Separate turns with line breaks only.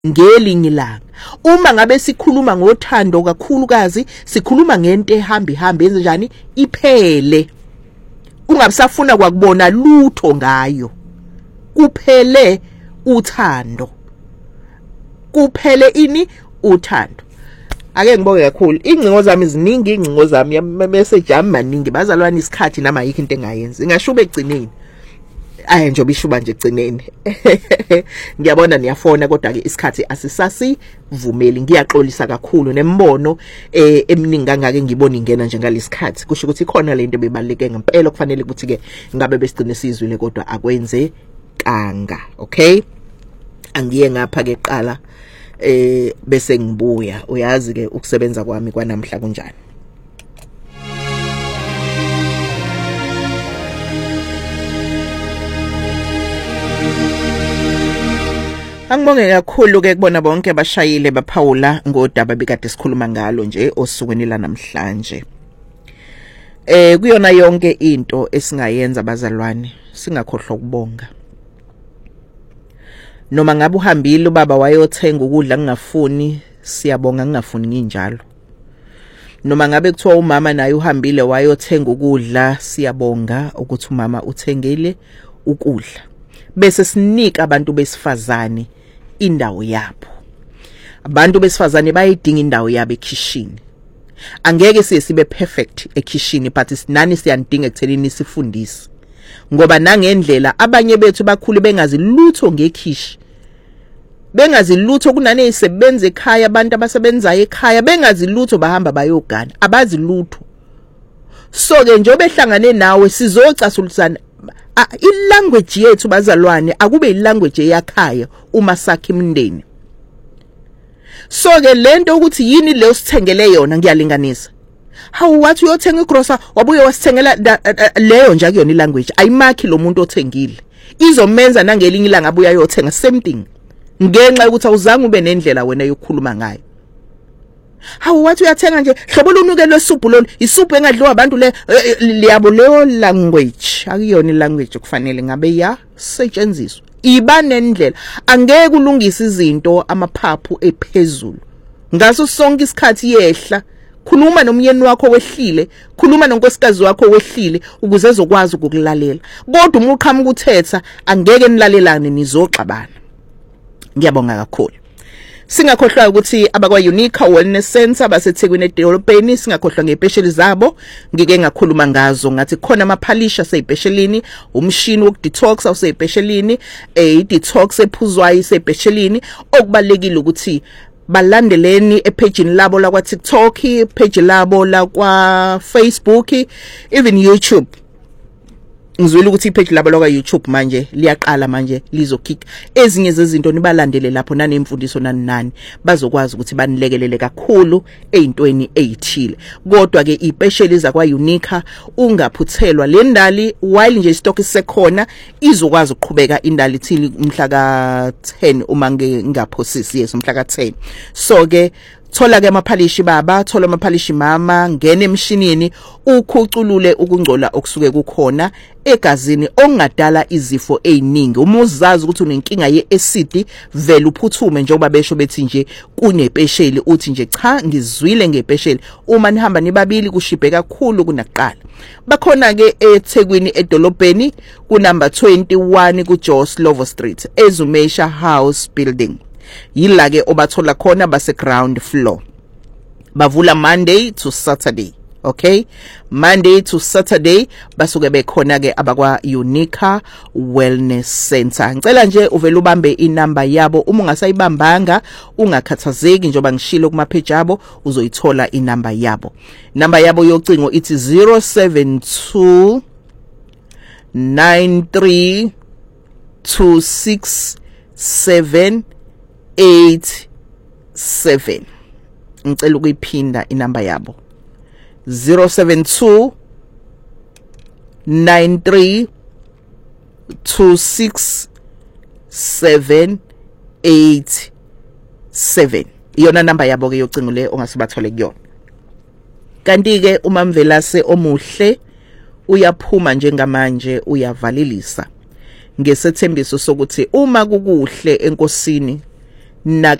ngelinye ilanga. Uma ngabe sikhuluma ngothando kakhulukazi, sikhuluma ngento ehamba yenze njani iphele. Ungabisafuna kwakubona lutho ngayo. Kuphele uthando. Kuphele ini uthando. Ake ngibonge kakhulu. Ingcingo zami ziningi, ingcingo zami message yami maningi. Bazalwane isikhathi nama yikho into engayenza. Ngashuba egcineni. Njobe ishuba nje egcineni. Ngiyabona niyafona kodwa ke isikhathi asisasivumeli. Ngiyaxolisa kakhulu nembono eminingi kangake ngibona ingena nje ngalesikhathi. Kusho ukuthi ikhona lento bebaleke ngempela okufanele ukuthi ke ngabe besigcine sizwile kodwa akwenze kanga. Okay? Angiye ngapha ke qala bese ngibuya. Uyazi ke ukusebenza kwami kwanamhla kunjani. Angibonge kakhulu ke kubona bonke abashayile baphawula ngodaba bekade sikhuluma ngalo nje osukwini la namhlanje. Kuyona yonke into esingayenza bazalwane singakhohlwa ukubonga. Noma ngabe uhambile ubaba wayothenga ukudla ngingafuni, siyabonga ngingafuni nginjalo. Noma ngabe kuthiwa umama naye uhambile wayothenga ukudla, siyabonga ukuthi umama uthengele ukudla. Bese sinika abantu besifazane indawo yabo. Abantu besifazane bayidinga indawo yabo ekitchen. Angeke sibe perfect ekitchen but sinani siyandinga ekutheleni sifundise. Ngoba nangendlela abanye bethu bakhulu bengazi lutho ngekhishi. Bengazi lutho kunane isebenza ekhaya, abantu abasebenzayo ekhaya bengazi lutho bahamba bayogana, abazi lutho. So ke njobe ehlangane nawe sizocasulisana. I-language yethu bazalwane akube i-language eyakhaya uma sakhe imndeni. So ke lento ukuthi yini le usithengele yona ngiyalinganisa. Hawu wathi uyothenga igrocer wabuye wasithengela leyo nje akuyona i-language. Ayimakhi lo muntu othengile. Izomenza nangelinye ilanga abuya ayothenga same thing. Ngenxa ukuthi awuzange ube nendlela wena yokukhuluma ngayo. Hawu wathi uyathenga nje hlobo lunuke lwesuphu lolu isuphu engadliwa abantu liyabo leyo language akuyona ilanguage okufanele ngabe ya setshenziswa. Iba nendlela angeke kulungisa izinto amaphaphu ephezulu. Ngaso sonke isikhathi yehla khuluma nomyeni wakho wehlile, khuluma nonkosikazi wakho wehlile ukuze ezokwazi ukukulalela. Kodwa uma uqhamuka uthetha angeke nilalelane nizoxabana. Ngiyabonga kakhulu. Singakhohlwa ukuthi abakwa Unica Wellness Center baseThekwini edolobheni singakhohlwa ngempesheli zabo ngike ngakhuluma ngazo ngathi khona amaphalisha aseyibheshelini, umshini wokudetox awuseyibheshelini, detox ephuzwayo iseyibheshelini. Okubalekile ukuthi balandeleni epagini labo la kwa TikTok, page labo la kwa Facebook, even YouTube. Ngizwile ukuthi ipage labo la YouTube manje liyaqala manje lizokhika ezinye zezinto nibalandele lapho nanemfundiso nani bazokwazi ukuthi banilekelele kakhulu ezintweni ezithile. Kodwa ke ipesheli zakwa Unica ungaphuthelwa le ndali while nje stock isekhona izokwazi ukuqhubeka indali ithili umhla ka 10 uma ngingaphosisi yes umhla ka 10. So ke thola ke amaphalishi baba, thola amaphalishi mama, ngene emshinini ukhuculule ukungcola okusuke kukhona egazini ongadala izifo eziningi. Uma uzazi ukuthi unenkinga ye-acid vele uphuthume njengoba besho bethi nje kunepesheli uthi nje cha ngizwile ngepesheli. Uma nihamba nibabili kushibhe kakhulu kunakuqala. Bakhona ke eThekwini edolobheni ku number 21 ku Joe Slovo Street Ezumesha House Building. Yila ke obathola khona base ground floor. Bavula Monday to Saturday. Okay, Monday to Saturday basuke bekhona ke abakwa Unica Wellness Center. Ngicela nje uvela ubambe inamba yabo uma ungasayibambanga ungakhathazeki njoba ngishilo kuma page yabo uzoyithola inamba yabo. Namba yabo yocingo ithi 072 93 26 787. Ngicela ukuyiphinda inamba yabo 072 93 26 787. Iyona namba yabo ke yocingo le ongasibathole kuyona. Kanti ke uma Mvelase omuhle uyaphuma njengamanje uyavalelisa ngesethembiso sokuthi uma kukuhle enkosini na